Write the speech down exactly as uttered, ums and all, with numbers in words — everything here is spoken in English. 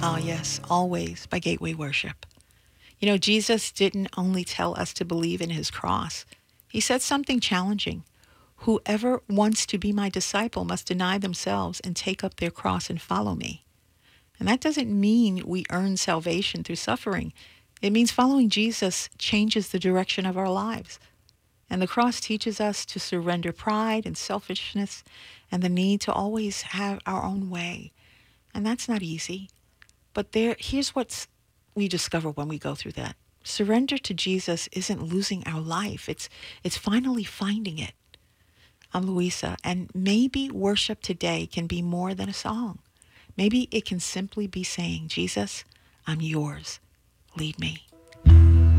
Oh, yes, always by Gateway Worship. You know, Jesus didn't only tell us to believe in his cross, he said something challenging. Whoever wants to be my disciple must deny themselves and take up their cross and follow me. And that doesn't mean we earn salvation through suffering. It means following Jesus changes the direction of our lives. And the cross teaches us to surrender pride and selfishness and the need to always have our own way. And that's not easy. But there, here's what we discover when we go through that. Surrender to Jesus isn't losing our life. It's, it's finally finding it. I'm Louisa, and maybe worship today can be more than a song. Maybe it can simply be saying, Jesus, I'm yours. Lead me.